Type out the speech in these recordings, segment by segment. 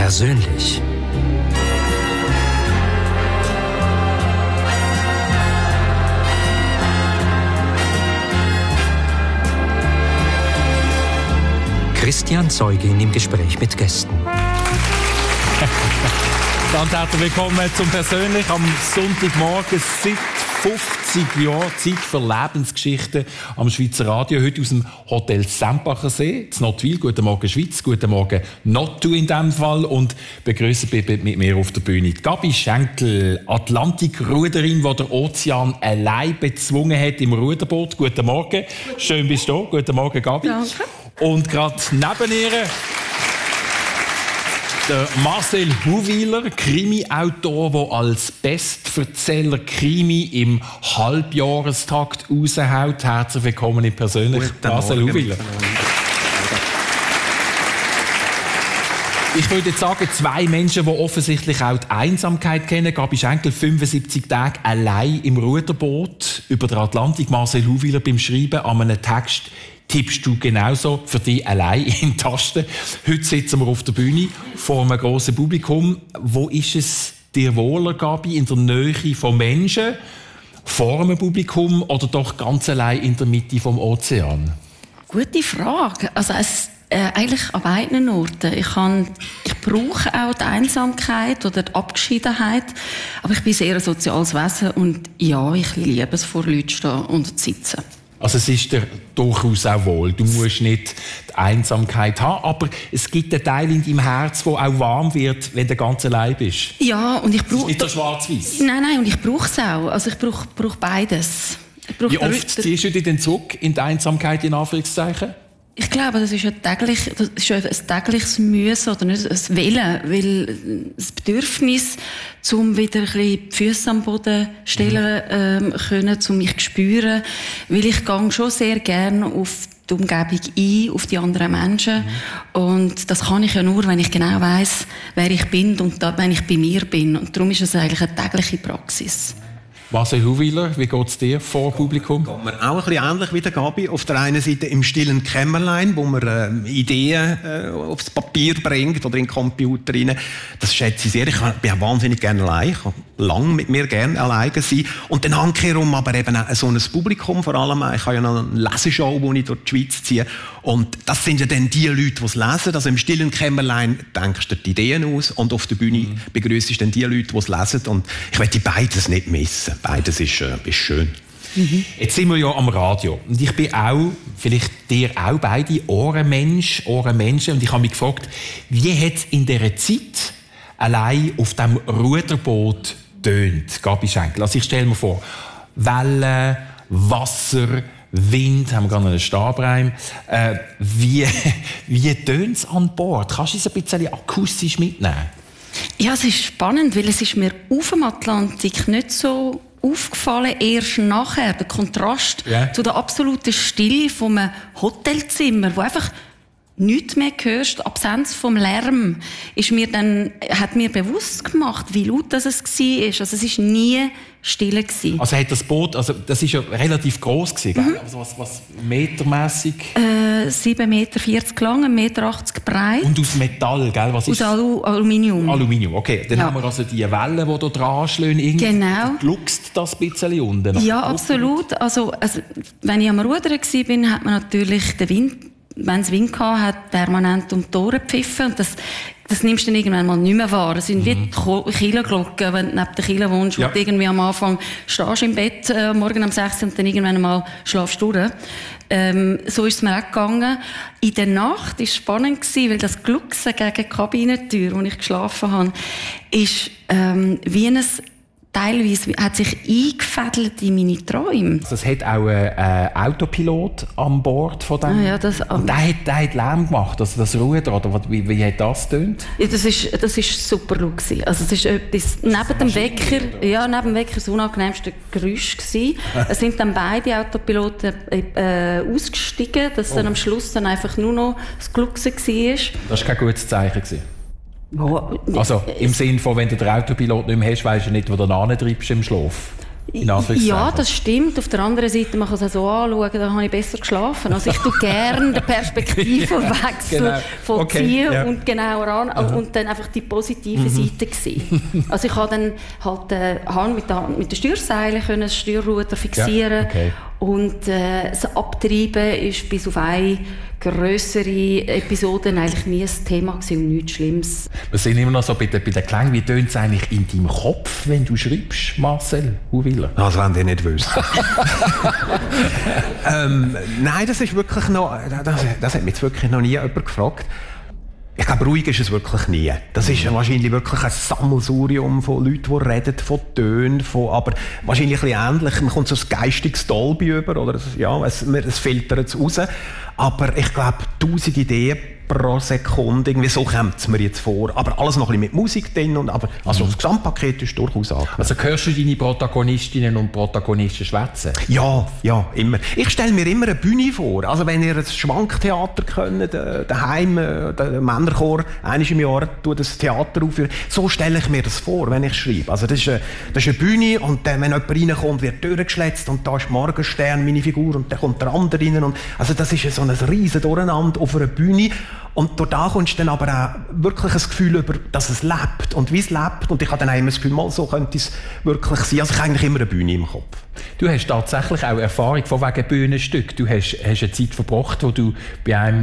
Persönlich. Christian Zeugin im Gespräch mit Gästen. Ganz herzlich willkommen zum Persönlich am Sonntagmorgen. Seit 50 Jahren Zeit für Lebensgeschichten am Schweizer Radio. Heute aus dem Hotel Sempacher See, in Nottwil. Guten Morgen Schweiz, guten Morgen Nottu in diesem Fall. Und begrüße bitte mit mir auf der Bühne Gabi Schenkel, Atlantikruderin, die der Ozean allein bezwungen hat im Ruderboot. Guten Morgen, schön bist du da. Guten Morgen Gabi. Danke. Und gerade neben ihr der Marcel Huwiler, Krimi-Autor, der als Bestverzähler Krimi im Halbjahrestakt raushaut. Herzlich willkommen in Persönlich, Marcel Huwiler. Ich würde jetzt sagen, zwei Menschen, die offensichtlich auch die Einsamkeit kennen. Gabi Schenkel, 75 Tage allein im Ruderboot über den Atlantik. Marcel Huwiler beim Schreiben an einem Text. Tippst du genauso für dich allein in Tasten? Heute sitzen wir auf der Bühne vor einem grossen Publikum. Wo ist es dir wohler, Gabi, in der Nähe von Menschen, vor einem Publikum oder doch ganz allein in der Mitte vom Ozean? Gute Frage. Also eigentlich an beiden Orten. Ich brauche auch die Einsamkeit oder die Abgeschiedenheit, aber ich bin sehr ein soziales Wesen und ja, ich liebe es, vor Leuten zu stehen und zu sitzen. Also es ist dir durchaus auch wohl. Du musst nicht die Einsamkeit haben, aber es gibt einen Teil in deinem Herz, der auch warm wird, wenn du ganz allein bist. Ja, und ich brauche... Nicht der Schwarz-Weiß. Nein, und ich brauche es auch. Also ich brauche beides. Wie oft ziehst du dich denn zurück in die Einsamkeit, in Anführungszeichen? Ich glaube, das ist ein tägliches Müssen oder nicht ein Willen, weil das Bedürfnis, um wieder ein bisschen die Füße am Boden stellen können, um mich zu spüren, weil ich gehe schon sehr gerne auf die Umgebung ein, auf die anderen Menschen. Und das kann ich ja nur, wenn ich genau weiss, wer ich bin und wenn ich bei mir bin. Und darum ist es eigentlich eine tägliche Praxis. Marcel Huwiler, wie geht es dir vor Publikum? Geht mir auch ein bisschen ähnlich wie der Gabi. Auf der einen Seite im stillen Kämmerlein, wo man Ideen aufs Papier bringt oder in den Computer rein. Das schätze ich sehr. Ich bin auch wahnsinnig gerne allein. Ich kann lange mit mir gerne alleine sein. Und dann handkehrum aber eben auch so ein Publikum vor allem. Ich habe ja noch eine Leseshow, wo ich durch die Schweiz ziehe. Und das sind ja dann die Leute, die es lesen. Also im stillen Kämmerlein denkst du die Ideen aus und auf der Bühne begrüßt du dann die Leute, die es lesen. Und ich möchte beides nicht missen. Beides ist schön. Jetzt sind wir ja am Radio. Und ich bin auch, vielleicht dir auch beide, Ohrenmenschen. Und ich habe mich gefragt, wie hat es in dieser Zeit allein auf diesem Ruderboot tönt, Gabi Schenkel? Also ich stelle mir vor, Wellen, Wasser, Wind, haben wir gerade einen Stabreim. Wie tönt es an Bord? Kannst du es ein bisschen akustisch mitnehmen? Ja, es ist spannend, weil es ist mir auf dem Atlantik nicht so aufgefallen, erst nachher, der Kontrast zu der absoluten Stille von einem Hotelzimmer, wo einfach nichts mehr hörst, die Absenz vom Lärm, hat mir bewusst gemacht, wie laut das es war. Also es war nie still gewesen. Also hat das Boot, also das ist ja relativ gross gewesen, gell? Also was metermässig? 7,40 Meter lang, 1,80 Meter breit. Und aus Metall, gell? Was ist? Aus Aluminium. Aluminium, okay. Dann haben wir also die Wellen, die hier dran schlagen. Irgendwie genau. Gluckst das ein bisschen unten? Ja, absolut. Also, wenn ich am Rudern war, hat man natürlich den Wind, wenn es Wind hatte, hat permanent um die Ohren gepfiffen. Und das nimmst du dann irgendwann mal nicht mehr wahr. Es sind wie die Kirchenglocken, wenn du neben der Kirche wohnst, wo du irgendwie am Anfang stehst im Bett, morgen um 6 Uhr und dann irgendwann mal schlafst du durch. So ist es mir auch gegangen. In der Nacht war es spannend, weil das Glucksen gegen die Kabinentür, wo ich geschlafen habe, ist wie ein teilweise hat sich eingefädelt in meine Träume. Es hat auch einen Autopilot an Bord von dem. Ja, und der hat Lärm gemacht, also das Ruder, oder wie hat das getönt? Ja, das ist super laut gewesen. Also es ist etwas, neben dem Wecker das unangenehmste Geräusch gewesen. Es sind dann beide Autopiloten ausgestiegen, dass dann am Schluss dann einfach nur noch das Glucksen war. Das war kein gutes Zeichen gewesen. Also im Sinne von, wenn du den Autopilot nicht mehr hast, weisst du nicht, wo du hintreibst im Schlaf. Ja, das stimmt. Auf der anderen Seite, man kann es auch so anschauen, da habe ich besser geschlafen. Also ich tue gerne den Perspektivenwechsel von ziehen und genauer an und dann einfach die positive Seite sehen. Also ich habe dann halt mit den Steuerseilen das Steuerruder fixieren und das Abtreiben ist bis auf eine grössere Episoden eigentlich nie ein Thema gewesen und nichts Schlimmes. Wir sind immer noch so bei den Klängen. Wie tönt es eigentlich in deinem Kopf, wenn du schreibst, Marcel Huwiler? Also wenn ihr nicht wisst. Nein, das ist wirklich noch, das hat mich jetzt wirklich noch nie jemand gefragt. Ich glaube, ruhig ist es wirklich nie. Das ist wahrscheinlich wirklich ein Sammelsurium von Leuten, die reden, von Tönen, aber wahrscheinlich ein bisschen ähnlich. Man kommt so ein geistiges Dolby über, oder es filtert es raus. Aber ich glaube, 1000 Ideen pro Sekunde, irgendwie so kommt es mir jetzt vor. Aber alles noch ein bisschen mit Musik drin. Also das Gesamtpaket ist durchaus angenehm. Also hörst du deine Protagonistinnen und Protagonisten schwätzen? Ja, immer. Ich stelle mir immer eine Bühne vor. Also wenn ihr ein Schwanktheater könnt, daheim, der Männerchor, einmal im Jahr tut das Theater aufführen. So stelle ich mir das vor, wenn ich schreibe. Also das ist eine Bühne und wenn jemand reinkommt, wird durchgeschletzt und da ist Morgenstern, meine Figur, und dann kommt der andere rein. Und also das ist so ein riesen Durcheinander auf einer Bühne. Und durch da kommst du dann aber auch wirklich ein Gefühl über, dass es lebt und wie es lebt. Und ich habe dann immer das Gefühl, mal so könnte es wirklich sein. Also ich habe eigentlich immer eine Bühne im Kopf. Du hast tatsächlich auch Erfahrung von wegen Bühnenstück. Du hast eine Zeit verbracht, wo du bei einem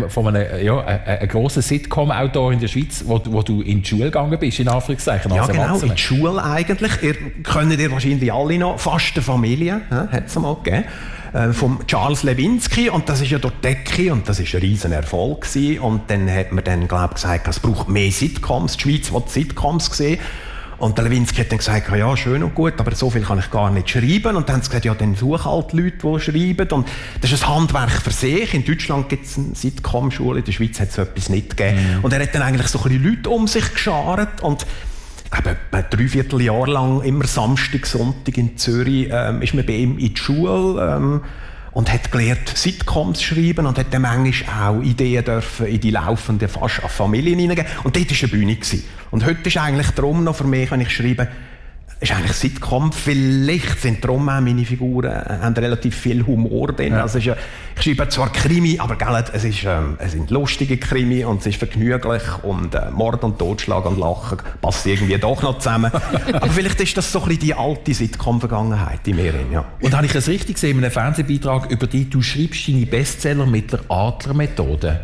grossen Sitcom-Autor in der Schweiz, wo du in die Schule gegangen bist, in Anführungszeichen. Ja, genau, in die Schule eigentlich. Kennt ihr wahrscheinlich alle noch. Fast eine Familie, hat es mal gegeben. Vom Charles Lewinsky, und das ist ja dort Decke und das ist ein riesen Erfolg gewesen. Und dann hat man dann, gesagt, es braucht mehr Sitcoms. Die Schweiz will Sitcoms sehen. Und der Lewinsky hat dann gesagt, ja, schön und gut, aber so viel kann ich gar nicht schreiben. Und dann haben sie gesagt, ja, dann such halt Leute, die schreiben. Und das ist ein Handwerk für sich. In Deutschland gibt es eine Sitcom-Schule, in der Schweiz hat es so etwas nicht gegeben. Und er hat dann eigentlich so ein bisschen Leute um sich geschart. Und ich glaube, etwa 3/4 Jahr lang, immer Samstag, Sonntag in Zürich, ist man bei ihm in die Schule und hat gelernt, Sitcoms schreiben und hat dann manchmal auch Ideen dürfen in die laufenden fast Familien hineingeben. Und dort war eine Bühne gewesen. Und heute ist eigentlich darum noch für mich, wenn ich schreibe, ist eigentlich Sitcom. Vielleicht sind darum auch meine Figuren haben relativ viel Humor drin. Ja. Also ich schreibe zwar Krimi, aber es sind lustige Krimi und es ist vergnüglich und Mord und Totschlag und Lachen passt irgendwie doch noch zusammen. Aber vielleicht ist das so ein bisschen die alte Sitcom-Vergangenheit in mir. Ja. Und habe ich es richtig gesehen in einem Fernsehbeitrag über dich, du schreibst deine Bestseller mit der Adler-Methode?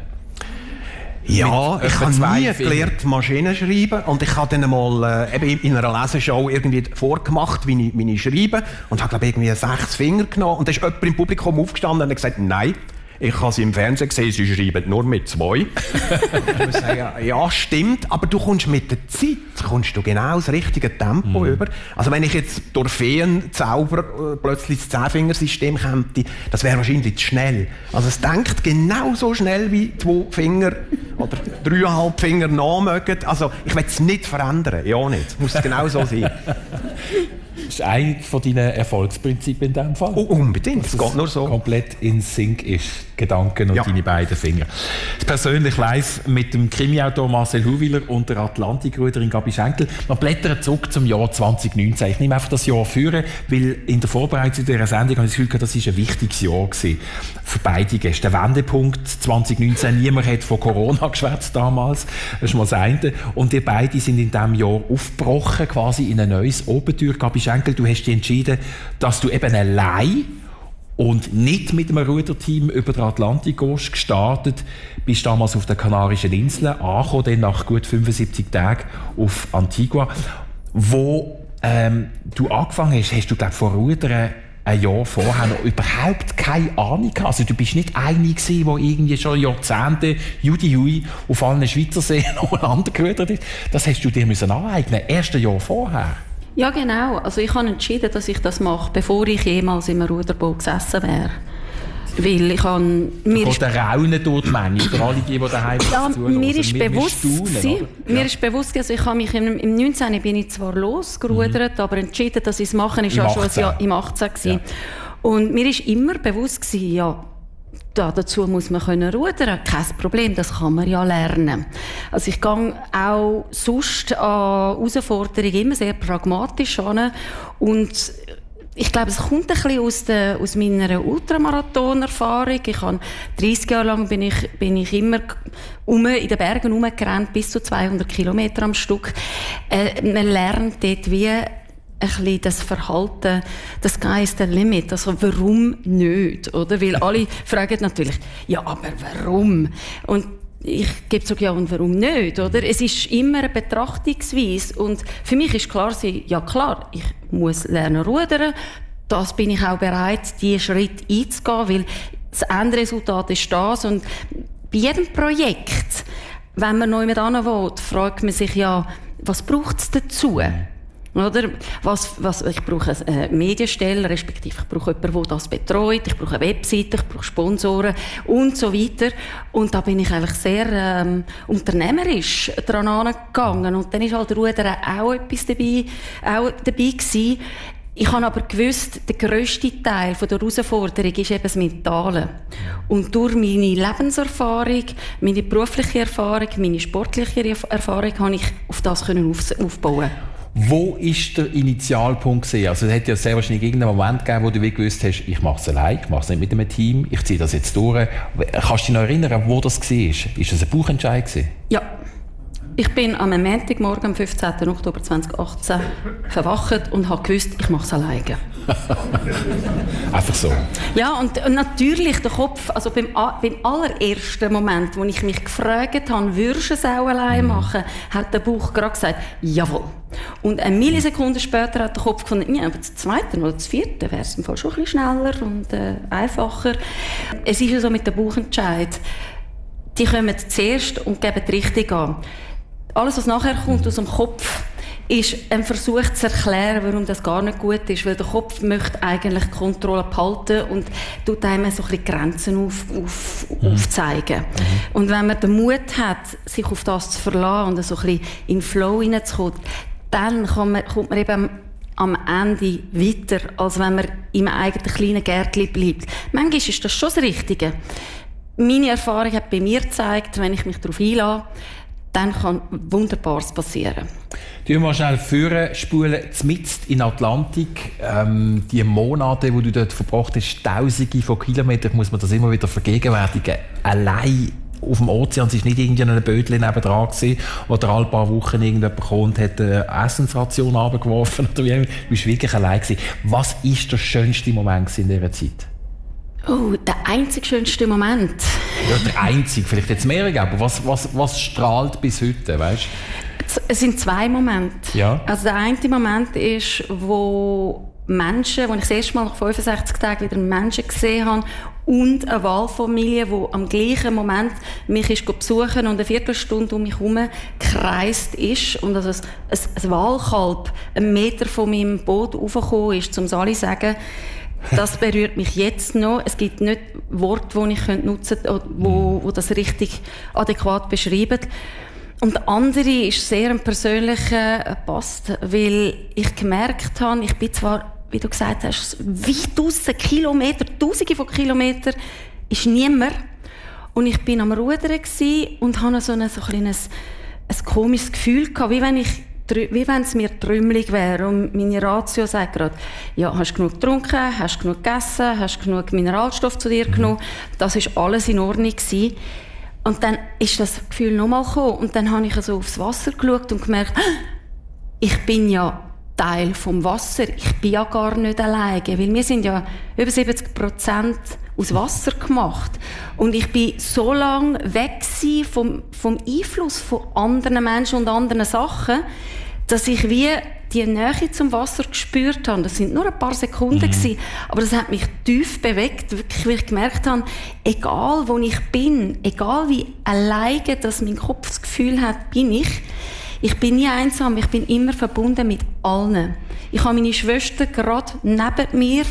Ja, ich habe nie gelernt, Maschinen schreiben. Und ich habe dann mal in einer Leseshow irgendwie vorgemacht, wie ich schreibe. Und habe, glaube ich, irgendwie 6 Finger genommen. Und da ist jemand im Publikum aufgestanden und hat gesagt, nein, ich habe sie im Fernsehen gesehen, sie schreiben nur mit 2. Ich muss sagen, ja, stimmt, aber du kommst mit der Zeit genau das richtige Tempo über. Also wenn ich jetzt durch Feenzauber plötzlich das 10-Fingersystem käme, das wäre wahrscheinlich zu schnell. Also es denkt genauso schnell wie 2 Finger oder 3,5 Finger nachmögen. Also ich will es nicht verändern, ja nicht. Es muss genau so sein. Das ist eines von deinen Erfolgsprinzipien in diesem Fall. Oh, unbedingt, es geht nur so. Komplett in Sync ist, Gedanken und deine beiden Finger. Das persönlich live mit dem Krimi-Autor Marcel Huwiler und der Atlantikruderin Gabi Schenkel. Wir blättern zurück zum Jahr 2019. Ich nehme einfach das Jahr führen, weil in der Vorbereitung dieser Sendung habe ich das Gefühl, das war ein wichtiges Jahr gewesen für beide Gäste. Der Wendepunkt 2019, niemand hat von Corona geschwätzt damals, das ist mal das eine. Und ihr beide sind in diesem Jahr aufgebrochen, quasi in ein neues Abenteuer. Gabi Schenkel, du hast dich entschieden, dass du eben allein und nicht mit einem Ruderteam über den Atlantik gehst, gestartet, bist damals auf den Kanarischen Inseln, angekommen, dann nach gut 75 Tagen auf Antigua. Wo du angefangen hast du, glaube ich, vor Rudern ein Jahr vorher noch überhaupt keine Ahnung gehabt. Also du bist nicht einer gewesen, der irgendwie schon Jahrzehnte Judy auf allen Schweizer Seen umeinander gerudert ist. Das hast du dir aneignen müssen, erst ein Jahr vorher. Ja, genau. Also ich habe entschieden, dass ich das mache, bevor ich jemals in einem Ruderboot gesessen wäre. Weil ich habe... Mir ist der Raunen durch die Menge, für alle die daheim zuhören. Mir ist bewusst, also ich habe mich im 19. bin ich zwar losgerudert, aber entschieden, dass ich es mache, ist ja schon ein Jahr im 18 gewesen. Ja. Und mir ist immer bewusst gewesen, ja, dazu muss man rudern, kein Problem, das kann man ja lernen. Also ich gehe auch sonst an Herausforderungen immer sehr pragmatisch an und ich glaube, es kommt ein bisschen aus meiner Ultramarathon-Erfahrung. Ich habe 30 Jahre lang bin ich immer in den Bergen rumgerannt, bis zu 200 Kilometer am Stück. Man lernt dort wie ein bisschen das Verhalten, das Sky is the limit. Also, warum nicht? Oder? Weil alle fragen natürlich, ja, aber warum? Und ich gebe so, ja, und warum nicht, oder? Es ist immer eine Betrachtungsweise. Und für mich ist klar, ja klar, ich muss lernen rudern. Das bin ich auch bereit, diesen Schritt einzugehen, weil das Endresultat ist das. Und bei jedem Projekt, wenn man neu mit hin will, fragt man sich ja, was braucht es dazu? Oder? Ich brauche eine Medienstelle, respektive ich brauche jemanden, der das betreut, ich brauche eine Webseite, ich brauche Sponsoren und so weiter. Und da bin ich einfach sehr unternehmerisch daran angegangen. Und dann ist halt Rudern auch etwas dabei gewesen. Ich habe aber gewusst, der grösste Teil der Herausforderung ist eben das Mentale. Und durch meine Lebenserfahrung, meine berufliche Erfahrung, meine sportliche Erfahrung, konnte ich auf das aufbauen. Wo ist der Initialpunkt gewesen? Also es hat ja sehr wahrscheinlich irgendeinen Moment gegeben, wo du gewusst hast, ich mache es allein, ich mache es nicht mit einem Team, ich ziehe das jetzt durch. Kannst du dich noch erinnern, wo das war? Ist das ein Bauchentscheid gewesen? Ja. Ich bin am Montagmorgen, am 15. Oktober 2018, verwacht und habe gewusst, ich mache es alleine. Einfach so? Ja, und natürlich der Kopf, also beim allerersten Moment, wo ich mich gefragt habe, würdest du es auch alleine machen, hat der Bauch gerade gesagt, jawohl. Und eine Millisekunde später hat der Kopf gefunden, ja, aber das zweite oder das vierte wäre es im Fall schon ein bisschen schneller und einfacher. Es ist ja so mit dem Bauchentscheid. Die kommen zuerst und geben die Richtung an. Alles, was nachher kommt aus dem Kopf, ist ein Versuch zu erklären, warum das gar nicht gut ist. Weil der Kopf möchte eigentlich die Kontrolle behalten und tut einem so ein bisschen Grenzen aufzeigen. Und wenn man den Mut hat, sich auf das zu verlassen und so ein bisschen in den Flow hineinzukommen, dann kommt man eben am Ende weiter, als wenn man im eigenen kleinen Gärtchen bleibt. Manchmal ist das schon das Richtige. Meine Erfahrung hat bei mir gezeigt, wenn ich mich darauf einlasse, dann kann Wunderbares passieren. Du mal schnell vorspulen, mitten in den Atlantik. Die Monate, die du dort verbracht hast, Tausende von Kilometern, muss man das immer wieder vergegenwärtigen. Allein auf dem Ozean, es war nicht irgendein Bötchen nebendran gewesen, oder alle paar Wochen irgendjemand gekommen und hat eine Essensration runtergeworfen. Du warst wirklich allein gewesen. Was war der schönste Moment in dieser Zeit? Oh, der einzig schönste Moment. Ja, der einzige, vielleicht jetzt mehrere, aber was strahlt bis heute, weißt? Es sind zwei Momente. Ja. Also der eine Moment ist, wo ich das erste Mal nach 65 Tagen wieder Menschen gesehen habe und eine Walfamilie, die am gleichen Moment mich besuchen und eine Viertelstunde um mich herum gekreist ist und also ein Walkalb 1 Meter von meinem Boot raufgekommen ist, um es alle zu sagen. Das berührt mich jetzt noch. Es gibt nicht Worte, die ich nutzen könnte, wo das richtig adäquat beschreiben. Und der andere ist sehr ein persönlicher Post, weil ich gemerkt habe, ich bin zwar, wie du gesagt hast, weit draussen, Kilometer, Tausende von Kilometern, ist niemand. Und ich bin am Rudern und hatte so ein komisches Gefühl gehabt, wie wenn es mir trümmelig wäre. Und meine Ratio sagt gerade, ja, hast du genug getrunken, hast du genug gegessen, hast du genug Mineralstoff zu dir genommen. Das war alles in Ordnung gewesen. Und dann ist das Gefühl nochmal gekommen. Und dann habe ich so aufs Wasser geschaut und gemerkt, ich bin ja Teil vom Wasser. Ich bin ja gar nicht alleine. Weil wir sind ja über 70% aus Wasser gemacht. Und ich bin so lange weg vom Einfluss von anderen Menschen und anderen Sachen, dass ich wie die Nähe zum Wasser gespürt habe. Das sind nur ein paar Sekunden gewesen, aber das hat mich tief bewegt, wirklich, weil ich gemerkt habe, egal wo ich bin, egal wie alleine dass mein Kopf das Gefühl hat, bin ich bin nie einsam, ich bin immer verbunden mit allen. Ich habe meine Schwester gerade neben mir,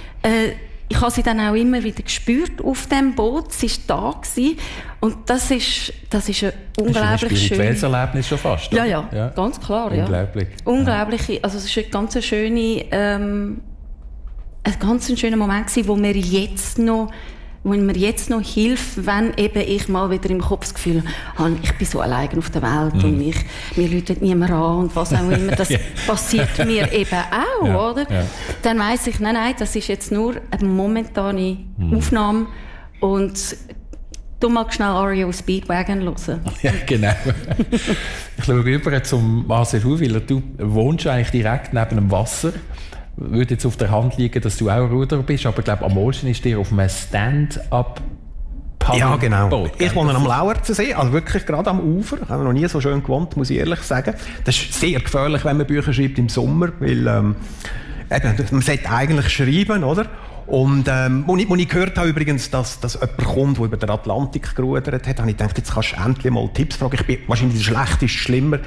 ich habe sie dann auch immer wieder gespürt auf dem Boot. Sie war da gewesen. Und das ist ein unglaublich schönes Erlebnis schon fast. Oder? Ja, ganz klar. Unglaublich. Ja. Unglaublich. Also es ist ein ganz schöner Moment gewesen, wo mir jetzt noch mir jetzt noch hilft, wenn eben ich mal wieder im Kopf das Gefühl habe, ich bin so allein auf der Welt und mir läutet niemand an und was auch immer, das passiert mir eben auch, oder? Ja. Dann weiss ich, nein, das ist jetzt nur eine momentane Aufnahme und du magst schnell REO Speedwagon hören. Ja, genau. Ich schaue rüber zum Marcel Huwiler. Du wohnst eigentlich direkt neben dem Wasser. Würde jetzt auf der Hand liegen, dass du auch Ruderer bist, aber ich glaube, am meisten ist dir auf einem Stand-up Ja, genau. Boot, ich wohne am Lauerzensee, also wirklich gerade am Ufer. Ich habe noch nie so schön gewohnt, muss ich ehrlich sagen. Das ist sehr gefährlich, wenn man Bücher schreibt im Sommer, weil man sollte eigentlich schreiben, oder? Und als ich gehört habe übrigens, dass jemand kommt, der über den Atlantik gerudert hat, habe ich gedacht, jetzt kannst du endlich mal Tipps fragen. Ich bin wahrscheinlich der schlechteste Schwimmer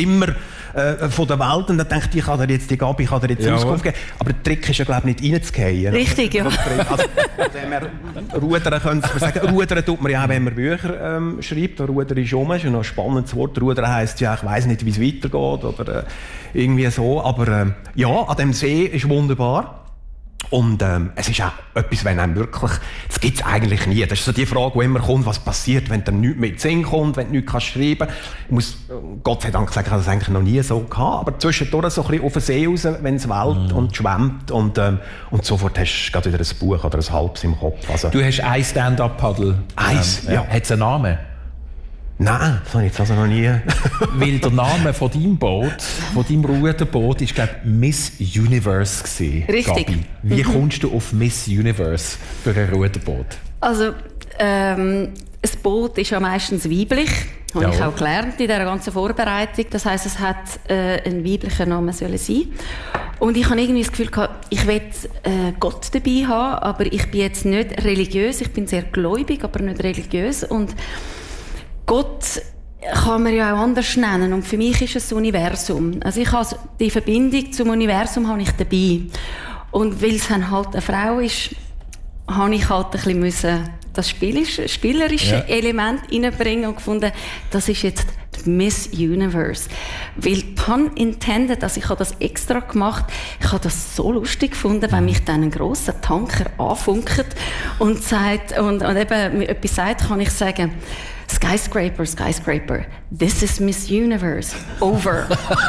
von der Welt und dann dachte ich kann dir jetzt die Gabi, kann dir jetzt Auskunft geben. Aber der Trick ist ja, glaube ich, nicht reinzugehen. Richtig, ja. Also, rudern können wir sagen. Rudern tut man ja auch, wenn man Bücher schreibt. Rudern ist schon ein spannendes Wort. Rudern heisst ja, ich weiss nicht, wie es weitergeht oder irgendwie so. Aber ja, an dem See ist wunderbar. Und es ist auch etwas, wenn einem wirklich, das gibt es eigentlich nie. Das ist so die Frage, die immer kommt, was passiert, wenn dann nichts mehr in den Sinn kommt, wenn du nichts schreiben kannst. Ich muss Gott sei Dank sagen, ich habe das eigentlich noch nie so gehabt. Aber zwischendurch so ein bisschen auf den See raus, wenn es wellt und schwemmt. Und sofort hast du gerade wieder ein Buch oder ein halbes im Kopf. Also, du hast ein Stand-up-Paddle. Eins, ja. Hat es einen Namen? Nein, das habe ich jetzt also noch nie. Weil der Name von deinem Boot, von deinem Ruderboot, ist, glaube ich, Miss Universe gewesen. Richtig. Gabi, wie kommst du auf Miss Universe für ein Ruderboot? Also, ein Boot ist ja meistens weiblich. Habe ich auch gelernt in dieser ganzen Vorbereitung. Das heisst, es hat einen weiblichen Namen sollen sein. Und ich habe irgendwie das Gefühl gehabt, ich will Gott dabei haben, aber ich bin jetzt nicht religiös. Ich bin sehr gläubig, aber nicht religiös. Und Gott kann man ja auch anders nennen. Und für mich ist es das Universum. Also ich habe die Verbindung zum Universum habe ich dabei. Und weil es dann halt eine Frau ist, habe ich halt ein bisschen das spielerische Element reinbringen und gefunden, das ist jetzt die Miss Universe. Weil, pun intended, also ich habe das extra gemacht, ich habe das so lustig gefunden, wenn mich dann ein grosser Tanker anfunkt und sagt, und eben mir etwas sagt, kann ich sagen, Skyscraper, Skyscraper, this is Miss Universe, over.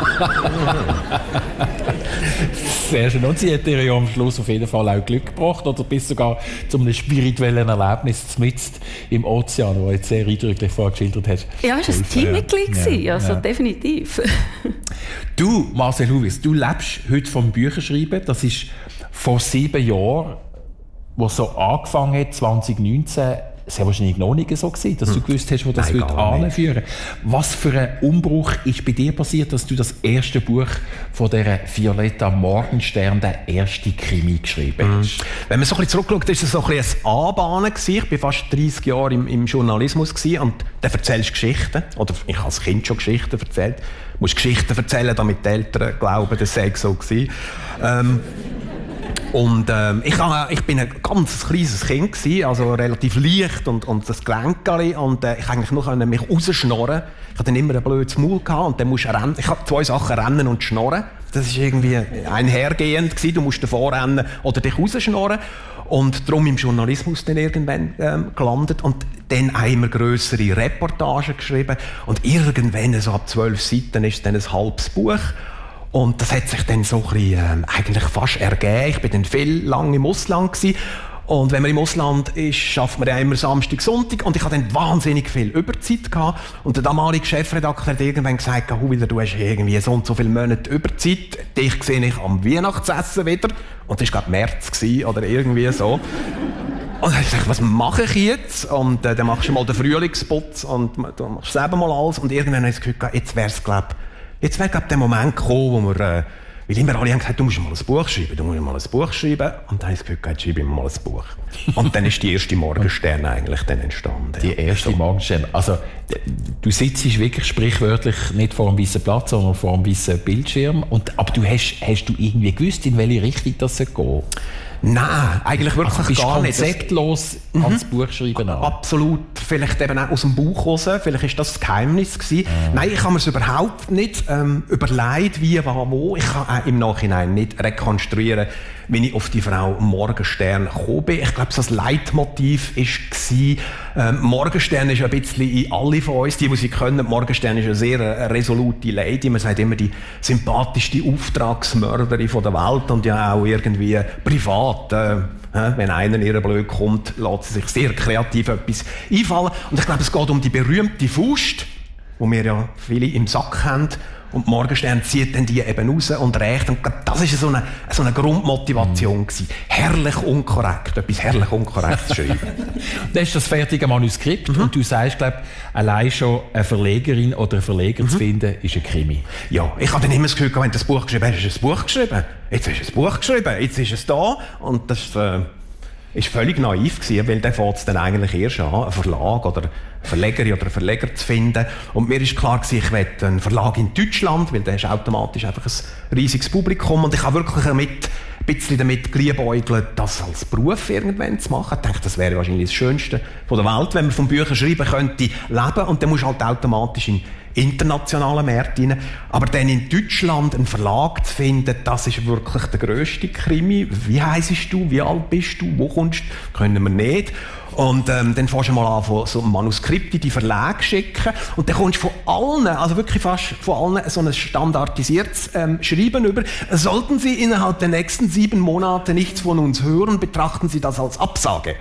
Sehr schön. Und sie hat dir ja am Schluss auf jeden Fall auch Glück gebracht oder bist sogar zu einem spirituellen Erlebnis mitten im Ozean, das du jetzt sehr eindrücklich vorgeschildert hast. Ja, es war ein Teammitglied, also definitiv. Du, Marcel Huwiler, du lebst heute vom Bücherschreiben. Das ist vor 7 Jahren, wo es so angefangen hat, 2019, es war wahrscheinlich noch nicht so gewesen, dass du gewusst hast, wo das wird anführen. Was für ein Umbruch ist bei dir passiert, dass du das erste Buch von dieser Violetta Morgenstern, der erste Krimi, geschrieben hast? Wenn man so ein bisschen zurückschaut, ist es so ein bisschen ein Anbahnen gewesen. Ich war fast 30 Jahre im Journalismus gewesen und dann erzählst du Geschichten. Oder ich habe als Kind schon Geschichten erzählt. Du musst Geschichten erzählen, damit die Eltern glauben, das sei so gewesen. Ich bin ein ganz kleines Kind gewesen, also relativ leicht und das Gelenkchen und ich eigentlich nur mich rausschnorren. Ich hatte dann immer ein blödes Maul gehabt und dann musst du rennen. Ich habe 2 Sachen, rennen und schnorren. Das ist irgendwie einhergehend gewesen. Du musst davor rennen oder dich rausschnorren. Und darum im Journalismus dann irgendwann gelandet und dann auch immer grössere Reportagen geschrieben und irgendwann so ab 12 Seiten ist dann ein halbes Buch. Und das hat sich dann so ein bisschen, eigentlich fast ergeben. Ich war dann viel lang im Ausland gewesen. Und wenn man im Ausland ist, schafft man ja immer Samstag, Sonntag. Und ich hatte dann wahnsinnig viel Überzeit gehabt. Und der damalige Chefredakteur hat irgendwann gesagt, Huwiler, du hast irgendwie so und so viele Monate Überzeit. Dich sehe ich am Weihnachtsessen wieder. Und das war gerade März gewesen, oder irgendwie so. Und dann habe ich gesagt, was mache ich jetzt? Und dann machst du mal den Frühlingsputz und du machst selber mal alles. Und irgendwann habe ich das Gefühl gehabt, jetzt wäre es, glaube ich, jetzt wäre der Moment gekommen, wo wir, weil immer alle haben gesagt, du musst mal ein Buch schreiben, Und dann habe ich das Gefühl, jetzt schreibe ich mal ein Buch. Und dann ist die erste Morgenstern eigentlich dann entstanden. Die erste Morgenstern. Also, du sitzt wirklich sprichwörtlich nicht vor einem weißen Platz, sondern vor einem weißen Bildschirm. Aber hast du irgendwie gewusst, in welche Richtung das geht? Nein, eigentlich wirklich also gar nicht. Konzeptlos ans Buch schreiben an. Absolut. Vielleicht eben auch aus dem Buch raus. Vielleicht ist das Geheimnis gewesen. Nein, ich habe mir es überhaupt nicht überlegt, wie, wann, wo. Ich kann auch im Nachhinein nicht rekonstruieren, wie ich auf die Frau Morgenstern gekommen bin. Ich glaube, das Leitmotiv war, Morgenstern ist ein bisschen in alle von uns, die sie können. Morgenstern ist eine sehr resolute Lady. Man sagt immer, die sympathischste Auftragsmörderin von der Welt und ja auch irgendwie privat. Wenn einer ihr blöd kommt, lässt sie sich sehr kreativ etwas einfallen. Und ich glaube, es geht um die berühmte Faust, die wir ja viele im Sack haben. Und Morgenstern zieht dann die eben raus und rächt. Und das war so eine Grundmotivation gewesen. Herrlich unkorrekt, etwas herrlich unkorrekt zu schreiben. Dann ist das fertige Manuskript und du sagst, glaube allein schon eine Verlegerin oder einen Verleger zu finden, ist ein Krimi. Ja, ich habe dann immer das Gefühl, wenn du das Buch geschrieben hast, hast du ein Buch geschrieben. Jetzt hast du ein Buch geschrieben, jetzt ist es da. Und das ist völlig naiv gewesen, weil dann fängt es dann eigentlich erst an, einen Verlag oder eine Verlegerin oder einen Verleger zu finden. Und mir ist klar gewesen, ich will einen Verlag in Deutschland, weil da ist automatisch einfach ein riesiges Publikum. Und ich habe wirklich ein bisschen damit geliebäugelt, das als Beruf irgendwann zu machen. Ich dachte, das wäre wahrscheinlich das Schönste von der Welt, wenn man von Büchern schreiben könnte, leben. Und dann musst du halt automatisch in internationalen Märkte rein. Aber dann in Deutschland einen Verlag zu finden, das ist wirklich der grösste Krimi. Wie heisst du? Wie alt bist du? Wo kommst du? Können wir nicht. Und dann fängst du mal an, von so einem Manuskript in die Verlage schicken. Und dann kommst du von allen, also wirklich fast von allen, so ein standardisiertes Schreiben über. Sollten Sie innerhalb der nächsten 7 Monate nichts von uns hören, betrachten Sie das als Absage.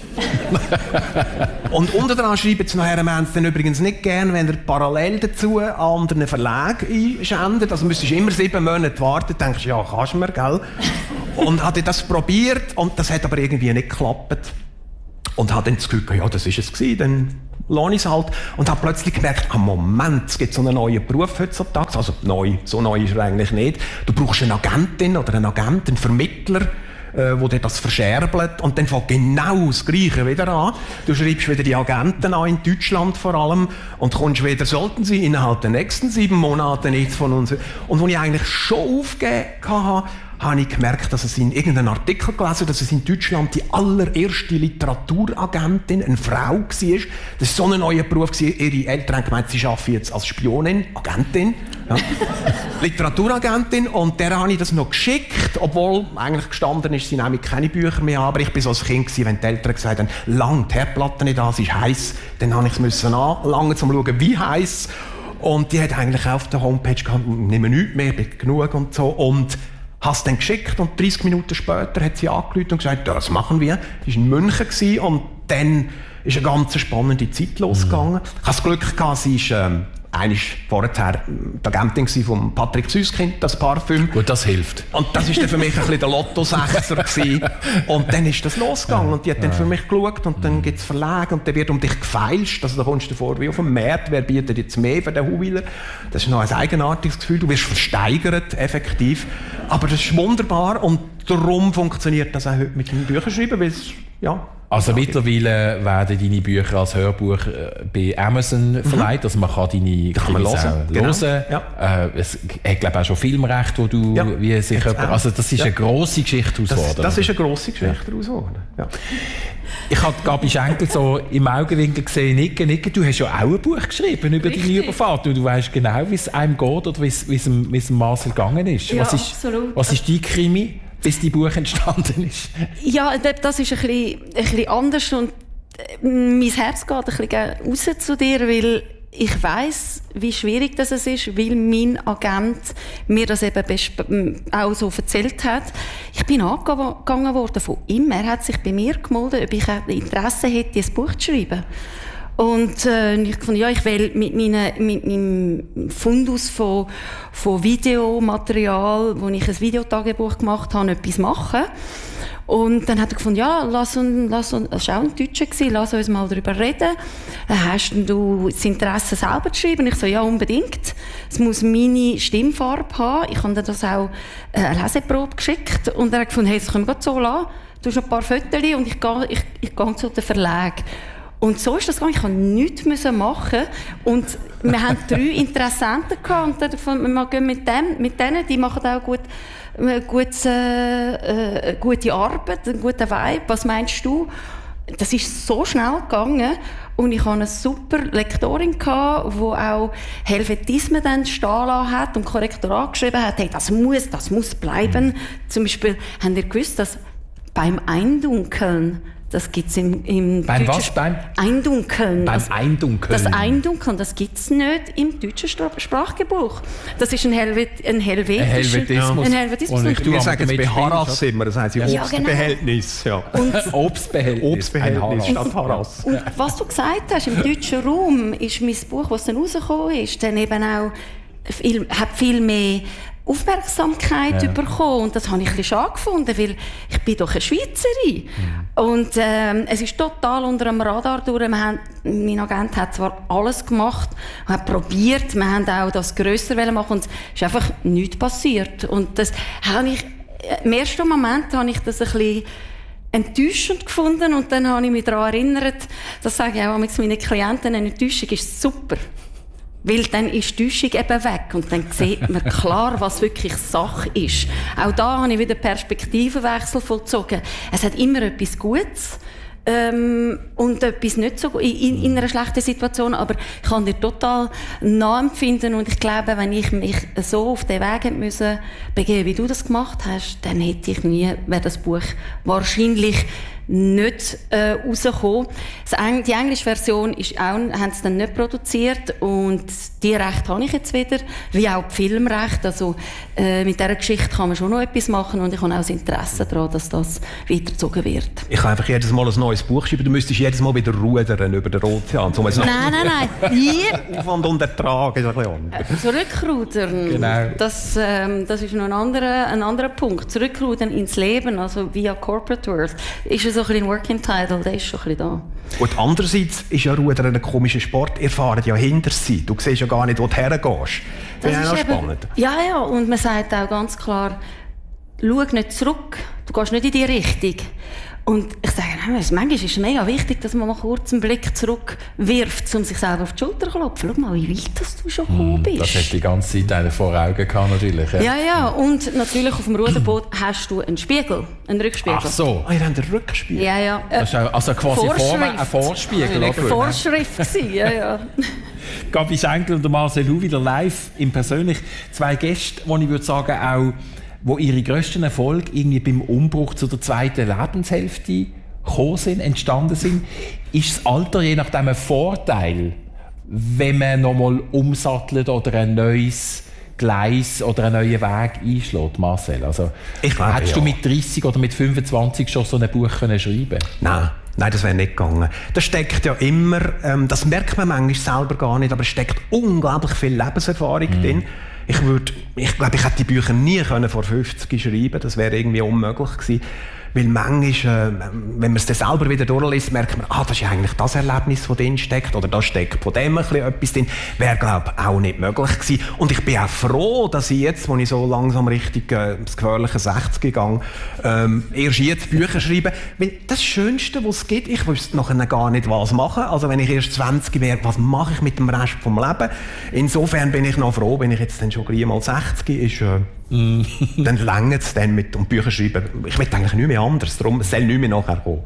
Und unter dran schreiben sie nachher, wir haben es dann übrigens nicht gern, wenn ihr parallel dazu an anderen Verlag einschendet. Also müsstest du immer 7 Monate warten, denkst du, ja, kannst du mir, gell? Und habe das probiert und das hat aber irgendwie nicht geklappt. Und habe dann das Gefühl, ja, das ist es gewesen, dann lasse ich es halt. Und habe plötzlich gemerkt, Moment, es gibt so einen neuen Beruf heutzutage. Also so neu ist er eigentlich nicht. Du brauchst eine Agentin oder einen Agenten, einen Vermittler, wo dir das verscherbelt und dann fängt genau das Gleiche wieder an. Du schreibst wieder die Agenten an, in Deutschland vor allem, und kommst wieder, sollten sie innerhalb der nächsten 7 Monate nichts von uns. Und als ich eigentlich schon aufgegeben habe, habe ich gemerkt, dass es in irgendeinem Artikel gelesen, dass es in Deutschland die allererste Literaturagentin eine Frau war. Das war so ein neuer Beruf. Ihre Eltern haben gemeint, sie arbeiten jetzt als Spionin, Agentin. Ja. Literaturagentin. Und der habe ich das noch geschickt, obwohl eigentlich gestanden ist, sie nehmen keine Bücher mehr an. Aber ich war so ein Kind, wenn die Eltern gesagt haben, lang die Herdplatte nicht an, es ist heiß. Dann habe ich es anlangen, um zu schauen, wie heiß. Und die hat eigentlich auf der Homepage gehabt, nicht mehr nichts mehr, bin genug und so. Und habe es dann geschickt und 30 Minuten später hat sie angerufen und gesagt, das machen wir. Sie war in München und dann ist eine ganz spannende Zeit losgegangen. Ich hatte das Glück gehabt, sie ist einmal vorher die Agentin von Patrick Süskind, das Parfüm. Gut, das hilft. Und das war dann für mich ein bisschen der Lotto-Sechser gewesen. Und dann ist das losgegangen und die hat dann für mich geschaut und dann gibt es Verlage und dann wird um dich gefeilscht. Also da kommst du vor wie auf dem Markt, wer bietet jetzt mehr für den Huwiler. Das ist noch ein eigenartiges Gefühl, du wirst versteigert, effektiv. Aber das ist wunderbar und darum funktioniert das auch heute mit den Büchern schreiben, weil es, ja. Also mittlerweile werden deine Bücher als Hörbuch bei Amazon verleiht, also man kann deine Krimis auch hören. Genau. Ja. Es hat, glaube ich, auch schon Filmrecht, wo du wie sicher... Also das ist eine grosse Geschichte geworden. Das ist eine grosse Geschichte geworden. Ja. Ich habe Gabi Schenkel so im Augenwinkel gesehen, nicken. Du hast ja auch ein Buch geschrieben über deine Überfahrt. Du weißt genau, wie es einem geht oder wie es dem Marcel gegangen ist. Ja, absolut. Was ist dein Krimi, bis dein Buch entstanden ist? Ja, das ist ein bisschen anders und mein Herz geht ein bisschen raus zu dir, weil ich weiss, wie schwierig das ist, weil mein Agent mir das eben auch so erzählt hat. Ich bin angegangen worden von ihm. Er hat sich bei mir gemeldet, ob ich Interesse hätte, ein Buch zu schreiben. Und ich fand, ja, ich will mit meinem Fundus von Videomaterial, wo ich ein Videotagebuch gemacht habe, etwas machen. Und dann hat er gefunden, ja, lass uns, es war auch ein Deutscher gewesen, lass uns mal darüber reden. Hast du das Interesse, selber zu schreiben? Ich so, ja, unbedingt. Es muss meine Stimmfarbe haben. Ich habe das auch eine Leseprobe geschickt. Und er hat gefunden, hey, das können wir gerade so lassen. Du hast noch ein paar Fotos und ich gehe zu den Verlag. Und so ist das gegangen. Ich musste nichts machen. Und wir haben 3 Interessenten gehabt. Und dann gefunden, wir gehen mit denen, die machen auch gute Arbeit, einen guten Vibe. Was meinst du? Das ist so schnell gegangen. Und ich hatte eine super Lektorin, die auch Helvetismen dann stehen lassen hat und Korrektorat geschrieben hat, hey, das muss bleiben. Zum Beispiel, habt ihr gewusst, dass beim Eindunkeln, das gibt's im beim was? Beim Eindunkeln. Beim Eindunkeln. Das Eindunkeln, das gibt's nicht im deutschen Sprachgebrauch. Das ist ein Helvetismus. Und wir sagen jetzt bei Harass immer, das heisst Obstbehältnis. Ja. Obstbehältnis statt Harass. Und was du gesagt hast, im deutschen Raum ist mein Buch, das dann rausgekommen ist, dann eben auch hat viel mehr Aufmerksamkeit bekommen. Und das habe ich ein bisschen schade gefunden, weil ich bin doch eine Schweizerin. Und es ist total unter dem Radar durch. Mein Agent hat zwar alles gemacht, hat probiert, wir haben auch das grösser machen und es ist einfach nichts passiert. Und das habe ich, im ersten Moment habe ich das ein bisschen enttäuschend gefunden und dann habe ich mich daran erinnert, das sage ich auch mit meinen Klienten, eine Enttäuschung ist super. Weil dann ist die Täuschung eben weg und dann sieht man klar, was wirklich Sache ist. Auch da habe ich wieder Perspektivenwechsel vollzogen. Es hat immer etwas Gutes und etwas nicht so gut in einer schlechten Situation, aber ich kann dir total nachempfinden und ich glaube, wenn ich mich so auf den Weg hätte müssen begeben, wie du das gemacht hast, dann hätte ich wäre das Buch wahrscheinlich nicht rausgekommen. Die englische Version haben sie dann nicht produziert und die Rechte habe ich jetzt wieder, wie auch die Filmrechte. Also mit dieser Geschichte kann man schon noch etwas machen und ich habe auch das Interesse daran, dass das weitergezogen wird. Ich kann einfach jedes Mal ein neues Buch schreiben, du müsstest jedes Mal wieder rudern über den Ozean. Nein. Hier. Aufwand und Ertrag ist ein bisschen anders. Zurückrudern, genau. Das ist noch ein anderer Punkt. Zurückrudern ins Leben, also via Corporate World, ist so ein bisschen Working Title, der ist schon ein bisschen da. Und andererseits ist ja Rudern ein komischer Sport. Ihr fahrt ja hinter sie. Du siehst ja gar nicht, wo du hergehst. Das ist auch spannend. Ja, und man sagt auch ganz klar, schau nicht zurück, du gehst nicht in die Richtung. Und ich sage, manchmal ist es mega wichtig, dass man mal kurz einen Blick zurückwirft, um sich selber auf die Schulter zu klopfen. Schau mal, wie weit du schon gekommen bist. Das hast du die ganze Zeit vor Augen gehabt, natürlich. Ja, und natürlich auf dem Ruderboot hast du einen Spiegel, einen Rückspiegel. Ach so. Ihr habt einen Rückspiegel? Ja. Das ist also quasi ein Vorspiegel. Vorschrift gewesen, ja. Gabi Schenkel und Marcel Hu wieder live im Persönlich. Zwei Gäste, die ich würde sagen, auch wo ihre grössten Erfolge irgendwie beim Umbruch zu der zweiten Lebenshälfte entstanden sind, ist das Alter je nachdem ein Vorteil, wenn man nochmal umsattelt oder ein neues Gleis oder einen neuen Weg einschlägt, Marcel? Also, hättest du mit 30 oder mit 25 schon so ein Buch schreiben können? Nein, das wäre nicht gegangen. Da steckt ja immer, das merkt man manchmal selber gar nicht, aber es steckt unglaublich viel Lebenserfahrung drin. Ich glaube, ich hätte die Bücher nie vor 50 schreiben können. Das wäre irgendwie unmöglich gewesen. Weil manchmal, wenn man es dann selber wieder durchliest, merkt man, das ist ja eigentlich das Erlebnis, das drin steckt. Oder da steckt von dem ein bisschen etwas drin. Wäre, glaube ich, auch nicht möglich gewesen. Und ich bin auch froh, dass ich jetzt, wo ich so langsam richtig das gefährliche 60 gegangen, erst jetzt Bücher schreibe. Weil das Schönste, was es gibt, ich wüsste nachher gar nicht, was machen. Also wenn ich erst 20 wäre, was mache ich mit dem Rest vom Leben? Insofern bin ich noch froh, wenn ich jetzt dann schon gleich mal 60 ist, dann längert es dann mit dem Bücher schreiben. Ich will eigentlich nicht mehr anders, darum es soll nicht mehr nachher kommen.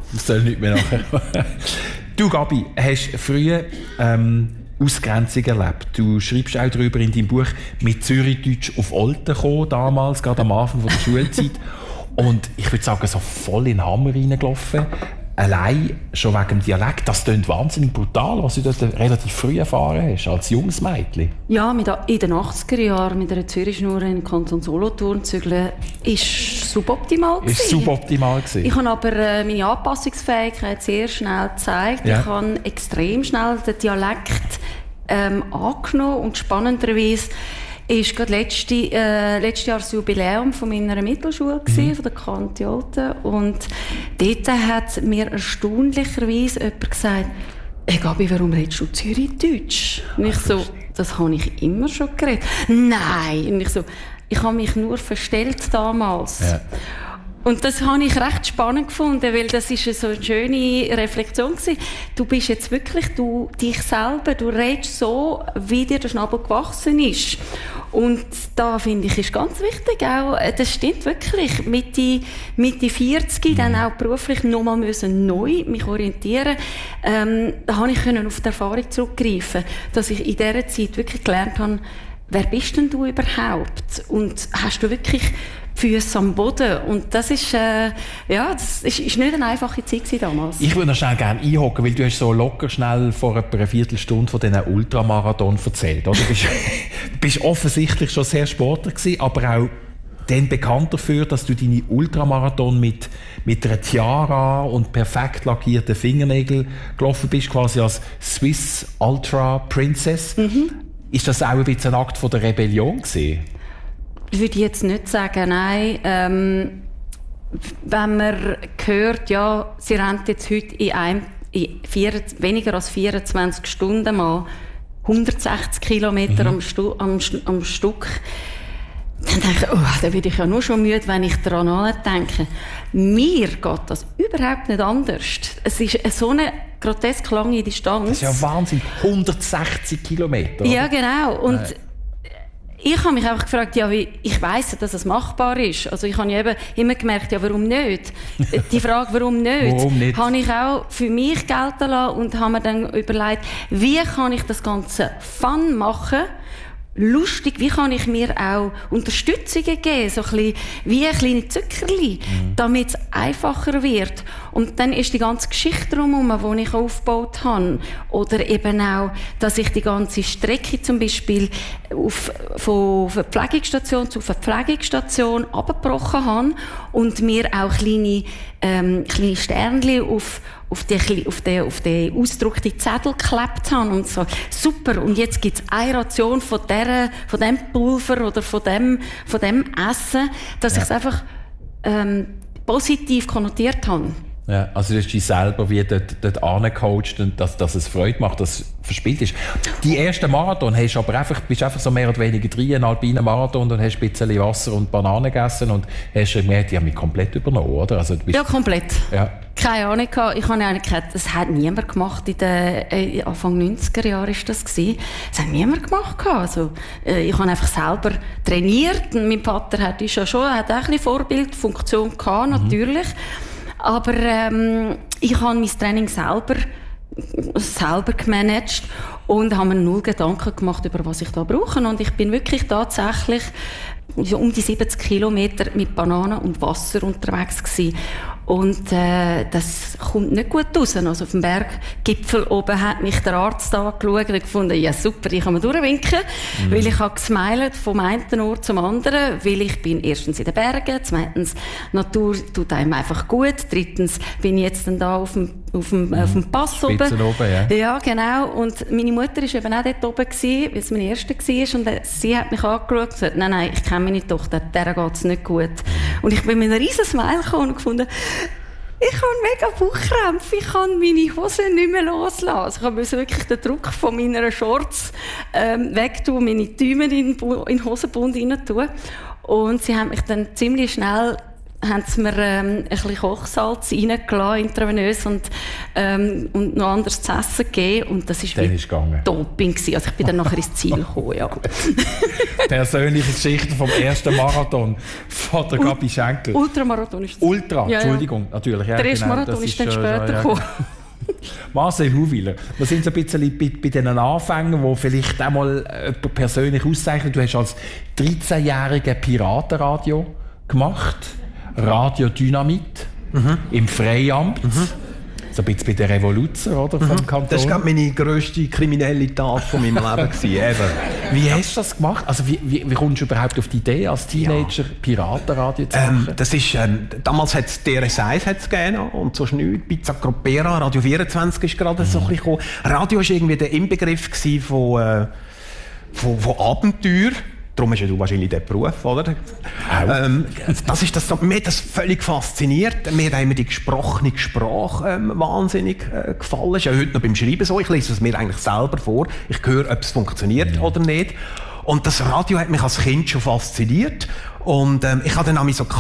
Du, Gabi, hast früher Ausgrenzung erlebt. Du schreibst auch darüber in deinem Buch mit Zürichdeutsch auf Olten gekommen, damals, gerade am Anfang der Schulzeit. Und ich würde sagen, so voll in den Hammer reingelaufen. Allein schon wegen dem Dialekt, das klingt wahnsinnig brutal, was du dort relativ früh erfahren hast, als junges Mädchen. Ja, in den 80er Jahren mit einer Zürich-Schnur in den Kanton Solothurn zügeln, ist suboptimal gewesen. Ich habe aber meine Anpassungsfähigkeit sehr schnell gezeigt. Ja. Ich habe extrem schnell den Dialekt angenommen und spannenderweise ist gerade letztes Jahr das Jubiläum von meiner Mittelschule gewesen, von der Kanti Olten. Und dort hat mir erstaunlicherweise jemand gesagt, hey Gabi, warum redest du Zürichdeutsch? Und ich so, das habe ich immer schon geredet. Nein! Und ich so, ich habe mich nur verstellt damals. Ja. Und das habe ich recht spannend gefunden, weil das ist so eine schöne Reflexion gewesen. Du bist jetzt wirklich dich selber, du redest so, wie dir der Schnabel gewachsen ist. Und da finde ich, ist ganz wichtig auch, das stimmt wirklich, Mitte 40, dann auch beruflich nochmal neu mich orientieren. Da habe ich auf die Erfahrung zurückgreifen, dass ich in dieser Zeit wirklich gelernt habe, wer bist denn du überhaupt? Und hast du wirklich Füße am Boden? Und das ist, das ist nicht eine einfache Zeit damals. Ich würde noch schnell gerne einhocken, weil du hast so locker schnell vor etwa einer Viertelstunde von diesen Ultramarathon erzählt. Oder? Du bist offensichtlich schon sehr sportlich gewesen, aber auch dann bekannt dafür, dass du deine Ultramarathon mit einer Tiara und perfekt lackierten Fingernägeln gelaufen bist, quasi als Swiss Ultra Princess. Ist das auch ein bisschen ein Akt von der Rebellion gewesen? Würde ich jetzt nicht sagen, nein. Wenn man hört, ja, sie rennt jetzt heute weniger als 24 Stunden mal 160 Kilometer am Stück, dann denke ich, dann werde ich ja nur schon müde, wenn ich daran denke. Mir geht das überhaupt nicht anders. Es ist so eine grotesk lange Distanz. Das ist ja Wahnsinn. 160 Kilometer. Ja, genau. Und ich habe mich einfach gefragt, ich weiss, dass es machbar ist. Also ich habe ja eben immer gemerkt, warum nicht? Die Frage, warum nicht, habe ich auch für mich gelten lassen und habe mir dann überlegt, wie kann ich das Ganze fun machen, lustig, wie kann ich mir auch Unterstützungen geben, so ein bisschen wie ein kleine Zuckerli, damit es einfacher wird. Und dann ist die ganze Geschichte drumherum, die ich aufgebaut habe. Oder eben auch, dass ich die ganze Strecke zum Beispiel von Verpflegungsstation zu Verpflegungsstation abgebrochen habe und mir auch kleine Sternchen auf den ausgedruckten Zettel geklebt habe und so. Super, und jetzt gibt's eine Ration von dem Pulver oder von dem Essen, dass ich es einfach positiv konnotiert habe. Ja, also du hast dich selber wie dort angecoacht, dass es Freude macht, dass es verspielt ist. Die ersten Marathon bist einfach so mehr oder weniger einen alpinen Marathon und hast ein bisschen Wasser und Bananen gegessen und hast gemerkt, die haben mich komplett übernommen, oder? Also, ja, komplett. Ja. Keine Ahnung gehabt. Ich habe eigentlich gedacht, das hat niemand gemacht in den Anfang 90er Jahren ist das gewesen. Das hat niemand gemacht gehabt. Also, ich habe einfach selber trainiert. Und mein Vater hat auch ein bisschen Vorbildfunktion gehabt, natürlich. Aber ich habe mein Training selber gemanagt und habe mir null Gedanken gemacht, über was ich da brauche. Und ich bin wirklich tatsächlich um die 70 Kilometer mit Bananen und Wasser unterwegs gewesen. Und das kommt nicht gut raus. Also auf dem Berggipfel oben hat mich der Arzt angeschaut und gefunden, ja super, ich kann mir durchwinken, weil ich habe gesmiled vom einen Ort zum anderen, weil ich bin erstens in den Bergen, zweitens, Natur tut einem einfach gut, drittens bin ich jetzt dann da auf dem Pass oben. Ja, genau. Und meine Mutter war eben auch dort oben gewesen, weil es meine erste war, und sie hat mich angeschaut und gesagt, nein, ich kenne meine Tochter, der geht es nicht gut. Und ich bin mit einem riesen Smile gekommen und gefunden, ich habe mega Bauchkrämpfe, ich kann meine Hosen nicht mehr loslassen. Ich musste wirklich den Druck von meiner Shorts wegtun, meine Däume in den Hosenbund rein tun. Und sie haben mich dann ziemlich schnell mir ein bisschen Kochsalz reingelassen, intravenös, und noch anderes zu essen gegeben. Und das war Doping gewesen. Also ich bin dann nachher ins Ziel gekommen, ja. Persönliche Geschichte vom ersten Marathon von der Gabi Schenkel. Ultramarathon ist das. Entschuldigung, natürlich. Ja, der erste Marathon ist dann später gekommen. Marcel Huwiler, wir sind so ein bisschen bei diesen Anfängen, die vielleicht auch mal jemand persönlich auszeichnet. Du hast als 13-jähriger Piratenradio gemacht. Radio Dynamit im Freiamt. So ein bisschen bei der Revolution, oder, vom Kanton. Das war meine grösste kriminelle Tat von meinem Leben ever. Wie hast du das gemacht? Also wie kommst du überhaupt auf die Idee, als Teenager Piratenradio zu machen? Das ist, damals hat es DRS1 gegeben und so nichts. Pizza Cropera, Radio 24 ist gerade so ein bisschen gekommen. Radio war irgendwie der Inbegriff von Abenteuer. Darum hast ja du wahrscheinlich diesen Beruf, oder? Mir hat das völlig fasziniert. Mir hat immer die gesprochene Sprache wahnsinnig gefallen. Das ist ja heute noch beim Schreiben so. Ich lese es mir eigentlich selber vor. Ich höre, ob es funktioniert oder nicht. Und das Radio hat mich als Kind schon fasziniert. Und ich habe dann auch so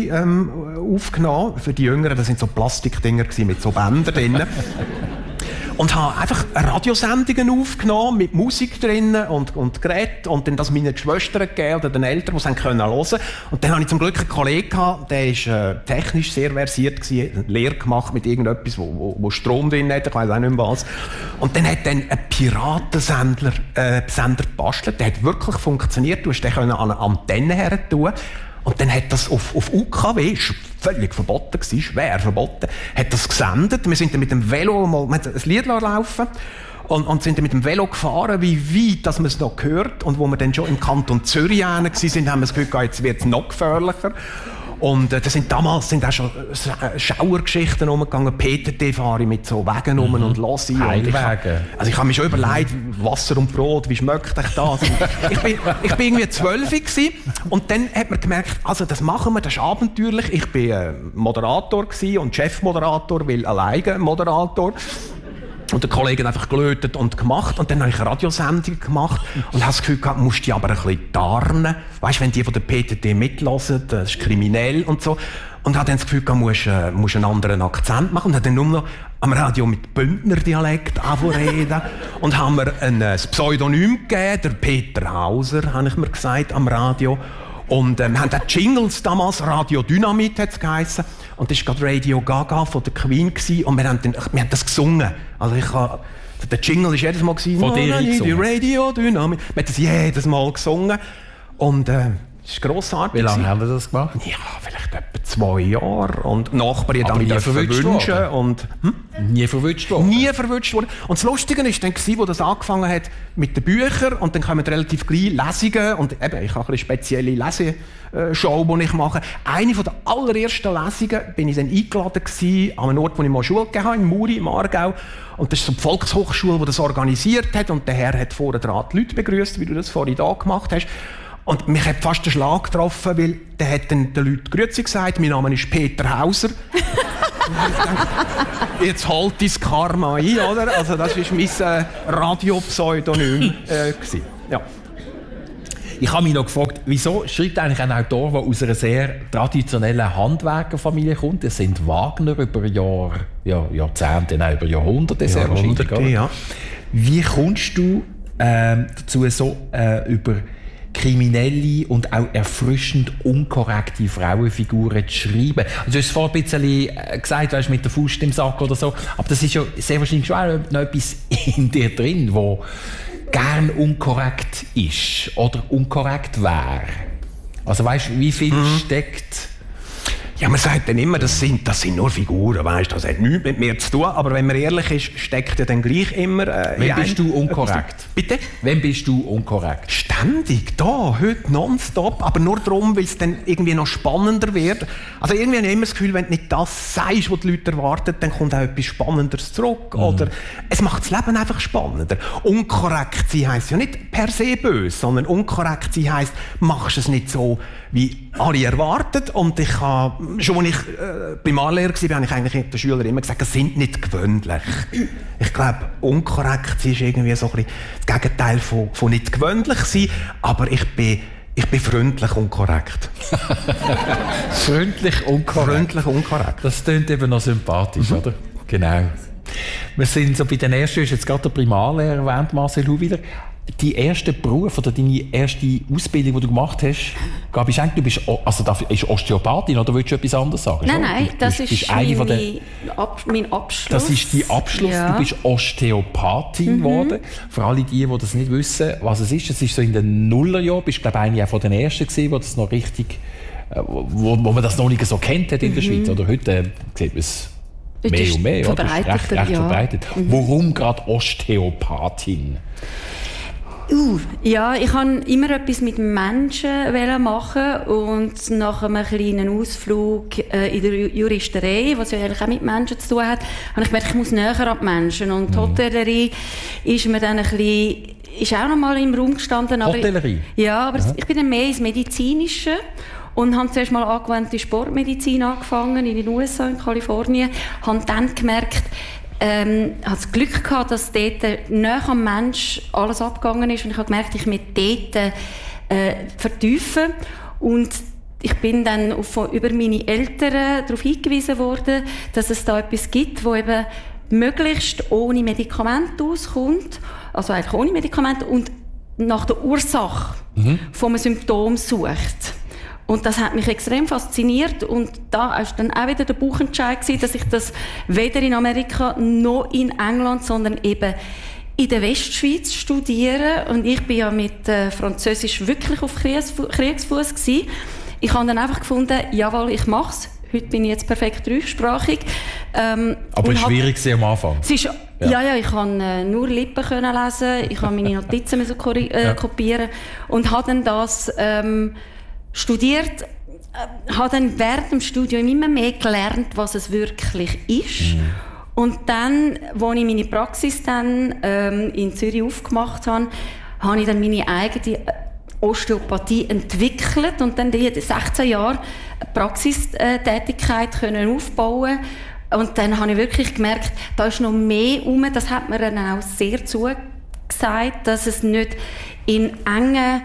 Kassettchen aufgenommen. Für die Jüngeren, das sind so Plastikdinger mit so Bändern drin. und habe einfach Radiosendungen aufgenommen mit Musik drinnen und Geräten und dann das meinen Schwestern gegeben oder den Eltern, die es hören können. Und dann hatte ich zum Glück einen Kollegen gehabt, der war technisch sehr versiert gewesen, eine Lehre gemacht mit irgendetwas, wo Strom drin hat, ich weiss auch nicht mehr was. Und dann hat dann ein Piratensender gebastelt, der hat wirklich funktioniert, du hast den an eine Antenne her tun. Und dann hat das auf UKW, völlig verboten gewesen, schwer verboten, hat das gesendet. Wir sind dann mit dem Velo mal, wir haben ein Lied laufen und sind dann mit dem Velo gefahren, wie weit, dass man es noch gehört. Und wo wir dann schon im Kanton Zürich waren, haben wir das Gefühl, jetzt wird es noch gefährlicher. Und damals sind auch schon Schauergeschichten umgegangen. PTT fahre ich mit so Wegen und höre. Heilwege. Ich habe mir schon überlegt, Wasser und Brot, wie schmeckt euch das? ich bin irgendwie 12 gewesen, und dann hat man gemerkt, also das machen wir, das ist abenteuerlich. Ich war Moderator und Chefmoderator, weil alleine Moderator. Und der Kollege hat einfach gelötet und gemacht. Und dann habe ich eine Radiosendung gemacht und habe das Gefühl gehabt, musst die aber ein bisschen tarnen. Weißt du, wenn die von der PTT mithören, das ist kriminell und so. Und habe dann das Gefühl gehabt, musst einen anderen Akzent machen. Und habe dann nur noch am Radio mit Bündner Dialekt reden. Und haben mir ein Pseudonym gegeben, der Peter Hauser, habe ich mir gesagt, am Radio. Und wir haben auch Jingles damals, Radio Dynamit hat es geheissen. Und das war gerade Radio Gaga von der Queen gewesen. Und wir haben das gesungen. Also der Jingle war jedes Mal gewesen, von dir gesungen. Radio Dynamit. Wir haben das jedes Mal gesungen. Und das war grossartig. Wie lange haben wir das gemacht? Ja, vielleicht etwa 2 Jahre. Und Nachbarn haben mich verwünscht. Nie verwünscht worden? Nie verwünscht worden. Und das Lustige war dann, wo das angefangen hat mit den Büchern. Und dann kommen relativ gleich Lesungen. Und eben, ich habe eine spezielle Leseshow, die ich mache. Eine der allerersten Lesungen bin ich dann eingeladen gewesen, an einem Ort, wo ich mal Schule gegeben habe, in Muri, im Aargau. Und das ist so die Volkshochschule, die das organisiert hat. Und der Herr hat vorher dran die Leute begrüßt, wie du das vorhin da gemacht hast. Und mich hat fast der Schlag getroffen, weil der hat dann den Leuten Grüezi gesagt, mein Name ist Peter Hauser. Jetzt halt dein Karma ein, oder? Also das war mein Radiopseudonym. Ja. Ich habe mich noch gefragt, wieso schreibt eigentlich ein Autor, der aus einer sehr traditionellen Handwerkerfamilie kommt? Das sind Wagner über Jahrzehnte, nein, über Jahrhunderte sehr wahrscheinlich. Ja. Wie kommst du dazu, so über kriminelle und auch erfrischend unkorrekte Frauenfiguren zu schreiben? Also du hast vorhin ein bisschen gesagt, weißt, mit der Faust im Sack oder so, aber das ist ja sehr wahrscheinlich schon auch noch etwas in dir drin, wo gern unkorrekt ist oder unkorrekt wäre. Also weißt du, wie viel steckt... Ja, man sagt dann immer, das sind nur Figuren, weißt, das hat nichts mit mir zu tun, aber wenn man ehrlich ist, steckt ja dann gleich immer... Wann bist du unkorrekt? Bitte? Wann bist du unkorrekt? Ständig, heute nonstop, aber nur darum, weil es dann irgendwie noch spannender wird. Also irgendwie habe ich immer das Gefühl, wenn du nicht das sagst, was die Leute erwarten, dann kommt auch etwas Spannenderes zurück. Oder es macht das Leben einfach spannender. Unkorrekt sein heisst ja nicht per se böse, sondern unkorrekt sein heisst, machst es nicht so, wie alle erwartet. Und ich habe, schon als ich Primarlehrer war, habe ich eigentlich den Schülern immer gesagt, das sind nicht gewöhnlich. Ich glaube, unkorrekt sein ist irgendwie so ein bisschen das Gegenteil von nicht gewöhnlich sein, aber ich bin freundlich und korrekt. Freundlich und korrekt. Freundlich und korrekt. Das klingt eben noch sympathisch, oder? Genau. Wir sind so bei den ersten, du hast jetzt gerade den Primarlehrer erwähnt, Marcel Huwiler. Die erste Beruf oder deine erste Ausbildung, die du gemacht hast, Gabi Schenk, du bist, also das ist Osteopathin, oder willst du etwas anderes sagen? Nein, das ist mein Abschluss. Das ist dein Abschluss. Ja. Du bist Osteopathin geworden. Für alle die das nicht wissen, was es ist so in den Nullerjahren. Du bist, glaube ich, eine von den ersten gewesen, wo das noch richtig, wo man das noch nicht so kennt hat in der Schweiz. Oder heute sieht man es mehr und mehr. Recht verbreitet. Warum gerade Osteopathin? Ja, ich wollte immer etwas mit Menschen machen und nach einem kleinen Ausflug in der Juristerei, was ja eigentlich auch mit Menschen zu tun hat, habe ich gemerkt, ich muss näher an die Menschen. Und die Hotellerie ist mir dann ist auch noch mal im Raum gestanden. Hotellerie? Ja, aber ich bin dann mehr ins Medizinische. Und habe zuerst mal angewandte Sportmedizin angefangen in den USA, in Kalifornien. Habe dann gemerkt, hatte das Glück gehabt, dass dort nahe am Mensch alles abgegangen ist und ich habe gemerkt, ich möchte dort vertiefen und ich bin dann über meine Eltern darauf hingewiesen worden, dass es da etwas gibt, wo eben möglichst ohne Medikamente auskommt, also eigentlich ohne Medikamente, und nach der Ursache von einem Symptom sucht. Und das hat mich extrem fasziniert. Und da war dann auch wieder der Bauchentscheid gewesen, dass ich das weder in Amerika noch in England, sondern eben in der Westschweiz studiere. Und ich bin ja mit Französisch wirklich auf Kriegsfuß gewesen. Ich habe dann einfach gefunden, jawohl, ich mache es. Heute bin ich jetzt perfekt dreisprachig. Aber es war schwierig am Anfang? Ja, ich konnte nur Lippen lesen, ich konnte meine Notizen kopieren und habe dann das studiert, habe dann während dem Studium immer mehr gelernt, was es wirklich ist. Und dann, als ich meine Praxis dann in Zürich aufgemacht habe, habe ich dann meine eigene Osteopathie entwickelt und dann die 16 Jahre Praxistätigkeit können aufbauen. Und dann habe ich wirklich gemerkt, da ist noch mehr rum. Das hat mir dann auch sehr zugesagt, dass es nicht in engen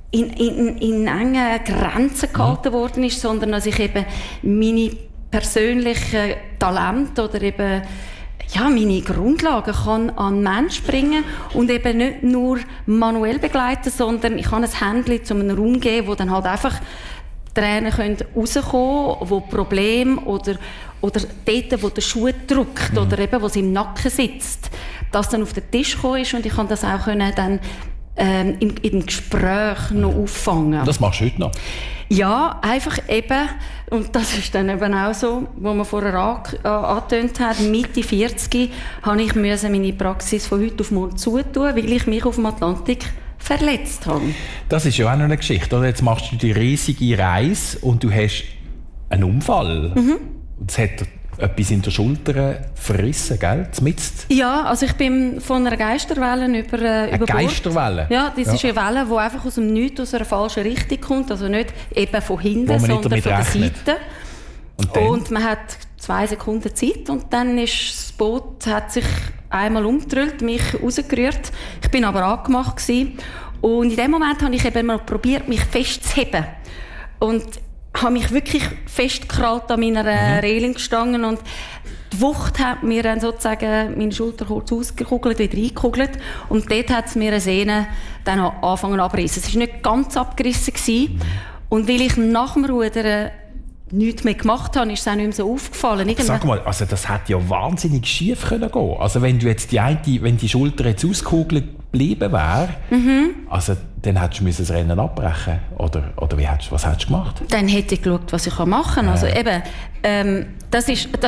Grenzen gehalten worden ist, sondern dass ich eben meine persönlichen Talente oder eben meine Grundlagen kann an den Menschen bringen und eben nicht nur manuell begleiten, sondern ich kann ein Händchen zu einem Raum geben, wo dann halt einfach Tränen rauskommen können, wo Probleme oder dort, wo der Schuh drückt oder eben, wo es im Nacken sitzt, das dann auf den Tisch gekommen ist und ich kann das auch dann im Gespräch noch auffangen. Das machst du heute noch? Ja, einfach eben, und das ist dann eben auch so, wo man vorher angetönt hat, Mitte 40 habe ich meine Praxis von heute auf morgen zutun, weil ich mich auf dem Atlantik verletzt habe. Das ist ja auch noch eine Geschichte, oder? Jetzt machst du die riesige Reise und du hast einen Unfall. Das hat etwas in der Schulter verrissen, gell? Zmitzt. Ja, also ich bin von einer Geisterwelle über Bord. Geisterwelle? Ja, das ist eine Welle, die einfach aus dem Nichts, aus einer falschen Richtung kommt. Also nicht eben von hinten, sondern von der Seite. Und man hat 2 Sekunden Zeit und dann ist das Boot hat sich einmal umgedrückt, mich rausgerührt. Ich bin aber angemacht gewesen. Und in dem Moment habe ich eben mal probiert, mich festzuheben. Und habe mich wirklich festgekrallt an meiner Reling und die Wucht hat mir dann sozusagen meine Schulter kurz ausgekugelt, wieder eingekugelt und dort hat es mir eine Sehne dann angefangen abreißen. Es war nicht ganz abgerissen gewesen. Und weil ich nach dem Rudern nichts mehr gemacht habe, ist es auch nicht mehr so aufgefallen. Sag mal, also das hätte ja wahnsinnig schief können gehen. Also wenn du jetzt wenn die Schulter jetzt ausgekugelt geblieben wäre, also dann hättest du das Rennen abbrechen oder was hättest du gemacht? Dann hätte ich geschaut, was ich machen kann. Also eben, das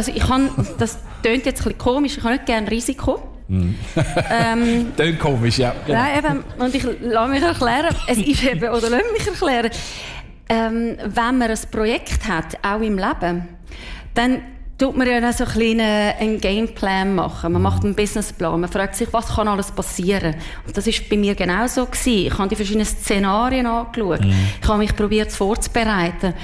tönt jetzt ein bisschen komisch, ich habe nicht gerne Risiko. Tönt komisch, ja. Genau. Nein, eben, und ich lasse mich erklären, es ist eben, oder lass mich erklären, wenn man ein Projekt hat, auch im Leben, dann tut man ja so einen Gameplan machen. Man macht einen Businessplan. Man fragt sich, was kann alles passieren? Und das war bei mir genau so gewesen. Ich habe die verschiedenen Szenarien angeschaut. Ich habe mich probiert vorzubereiten.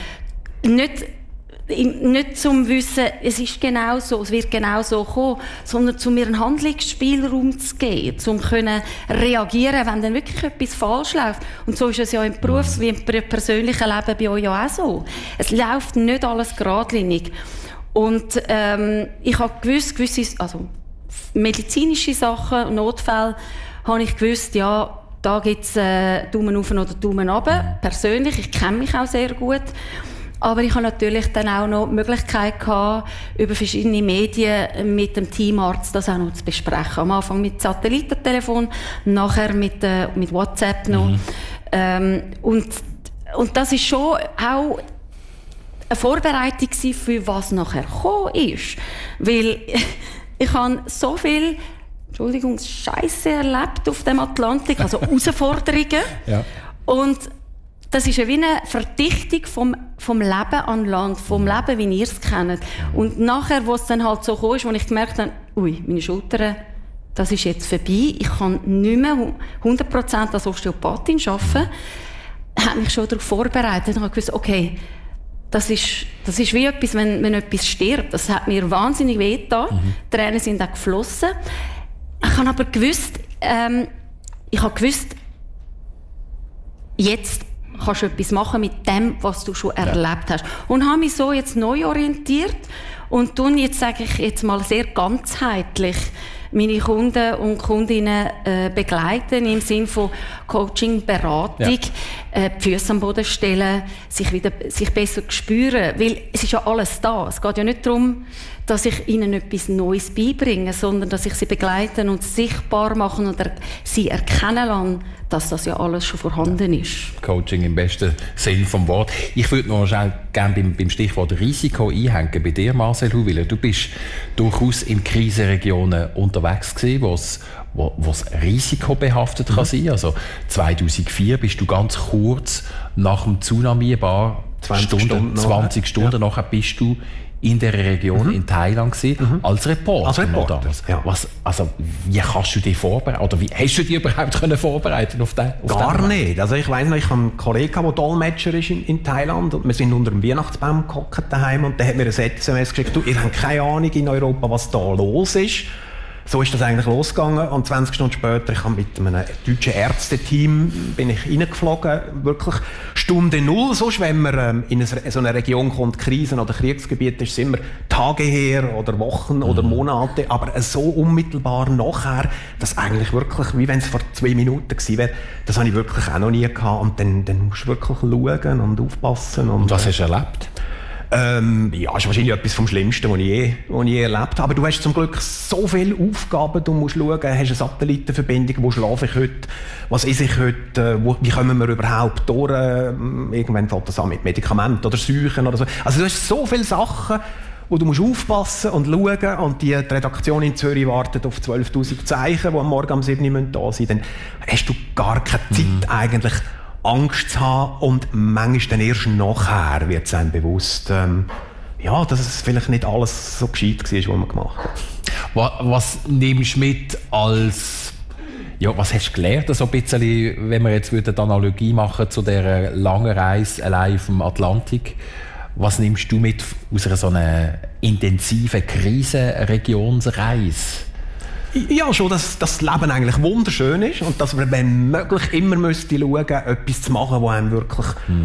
Nicht zum Wissen, es ist genau so, es wird genau so kommen, sondern um mir einen Handlungsspielraum zu geben, um können reagieren, wenn dann wirklich etwas falsch läuft. Und so ist es ja im Berufs- wie im persönlichen Leben bei euch ja auch so. Es läuft nicht alles geradlinig. Und ich habe gewisse, also medizinische Sachen, Notfälle, habe ich gewusst, ja, da gibt es Daumen auf oder Daumen runter. Persönlich, ich kenne mich auch sehr gut. Aber ich habe natürlich dann auch noch die Möglichkeit gehabt, über verschiedene Medien mit dem Teamarzt das auch noch zu besprechen. Am Anfang mit Satellitentelefon, nachher mit WhatsApp noch. Und das ist schon auch eine Vorbereitung für was nachher gekommen ist. Weil ich habe so viel, Scheiße erlebt auf dem Atlantik, also Herausforderungen. Ja. Und das ist wie eine Verdichtung vom Leben an Land, vom Leben, wie ihr es kennt. Und nachher, wo es dann halt so kam, wo ich gemerkt habe, meine Schultern, das ist jetzt vorbei, ich kann nicht mehr 100% als Osteopathin arbeiten, habe mich schon darauf vorbereitet und habe gewusst, okay, das ist wie etwas, wenn etwas stirbt. Das hat mir wahnsinnig wehgetan. Die Tränen sind auch geflossen. Ich habe aber gewusst, jetzt kannst du etwas machen mit dem, was du schon erlebt hast. Und habe mich so jetzt neu orientiert und tun jetzt, sage ich jetzt mal, sehr ganzheitlich meine Kunden und Kundinnen begleiten im Sinne von Coaching, Beratung, die Füße am Boden stellen, sich besser spüren, weil es ist ja alles da. Es geht ja nicht darum, dass ich ihnen etwas Neues beibringe, sondern dass ich sie begleiten und sichtbar machen und sie erkennen lassen, dass das ja alles schon vorhanden ist. Coaching im besten Sinn vom Wort. Ich würde noch gerne beim Stichwort Risiko einhängen. Bei dir, Marcel Huwiler, du bist durchaus in Krisenregionen unterwegs gewesen, wo es risikobehaftet kann sein. Also 2004 bist du ganz kurz nach dem Tsunami, ein paar 20 Stunden nachher bist du in der Region in Thailand gewesen, als Reporter. Ja. Wie kannst du dich vorbereiten? Oder wie hast du dich überhaupt vorbereiten auf den? Gar nicht. Also ich weiss noch, ich habe einen Kollegen, der Dolmetscher ist in Thailand, und wir sind unter dem Weihnachtsbaum gehockt daheim, und der hat mir ein SMS geschickt: du, ihr habt keine Ahnung in Europa, was da los ist. So ist das eigentlich losgegangen, und 20 Stunden später, ich habe mit einem deutschen Ärzteteam bin ich reingeflogen, wirklich Stunde Null. Sonst, wenn man in so eine Region kommt, Krisen- oder Kriegsgebiet, ist es immer Tage her oder Wochen oder Monate, aber so unmittelbar nachher, dass eigentlich wirklich, wie wenn es vor 2 Minuten gewesen wäre, das habe ich wirklich auch noch nie gehabt, und dann musst du wirklich schauen und aufpassen. Und was hast du erlebt? Ja, ist wahrscheinlich etwas vom Schlimmsten, was ich je erlebt habe. Aber du hast zum Glück so viele Aufgaben. Du musst schauen, hast eine Satellitenverbindung, wo schlafe ich heute, was esse ich heute, wie kommen wir überhaupt durch, irgendwann fängt das an mit Medikamenten oder Seuchen oder so. Also du hast so viele Sachen, wo du musst aufpassen und schauen, und die Redaktion in Zürich wartet auf 12'000 Zeichen, die am Morgen um 7 Uhr da sind. Dann hast du gar keine Zeit eigentlich, Angst zu haben, und manchmal dann erst nachher wird es einem bewusst, dass es vielleicht nicht alles so gescheit war, was man gemacht hat. Was nimmst du mit als, was hast du gelernt, so ein bisschen, wenn wir jetzt die Analogie machen zu dieser langen Reise allein auf dem Atlantik? Was nimmst du mit aus einer so einer intensiven Krisenregionsreise? Ja, schon, dass das Leben eigentlich wunderschön ist und dass man, wenn möglich, immer schauen müsste, etwas zu machen, was einem wirklich